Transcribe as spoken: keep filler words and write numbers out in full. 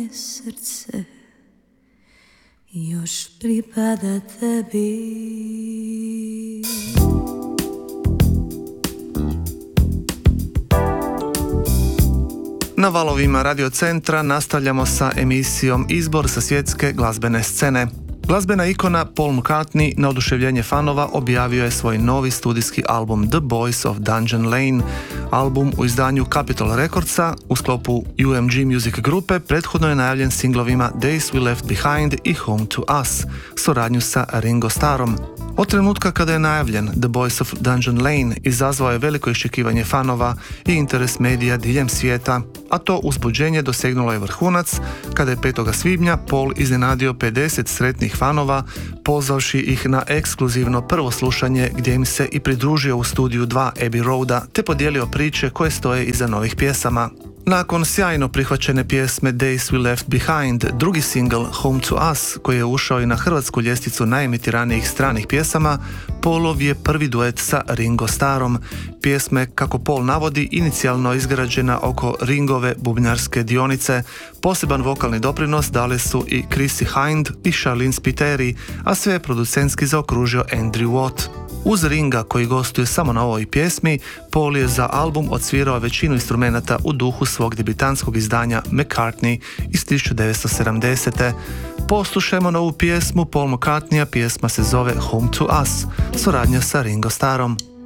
moje srce još pripada tebi. Na valovima Radio Centra nastavljamo sa emisijom Izbor sa svjetske glazbene scene. Glazbena ikona Paul McCartney na oduševljenje fanova objavio je svoj novi studijski album The Boys of Dungeon Lane. Album u izdanju Capitol Recordsa u sklopu U M G Music grupe prethodno je najavljen singlovima Days We Left Behind i Home to Us, suradnju sa Ringo Starrom. Od trenutka kada je najavljen The Boys of Dungeon Lane izazvao je veliko iščekivanje fanova i interes medija diljem svijeta, a to uzbuđenje dosegnulo je vrhunac kada je petog svibnja Paul iznenadio pedeset sretnih fanova pozvavši ih na ekskluzivno prvo slušanje gdje im se i pridružio u studiju dva Abbey Roada te podijelio priče koje stoje iza novih pjesama. Nakon sjajno prihvaćene pjesme Days We Left Behind, drugi single Home to Us, koji je ušao i na hrvatsku ljestvicu najemitiranijih stranih pjesama, Paulov je prvi duet sa Ringo Starrom. Pjesme, kako Paul navodi, inicijalno izgrađena oko Ringove bubnjarske dionice. Poseban vokalni doprinos dali su i Chrissie Hynde i Charlene Spiteri, a sve je producentski zaokružio Andrew Watt. Uz Ringa, koji gostuje samo na ovoj pjesmi, Paul je za album odsvirao većinu instrumenata u duhu svog debitanskog izdanja McCartney iz tisuću devetsto sedamdesete. Poslušajmo novu pjesmu Paul McCartneya, pjesma se zove Home to Us, suradnja sa Ringo Starrom.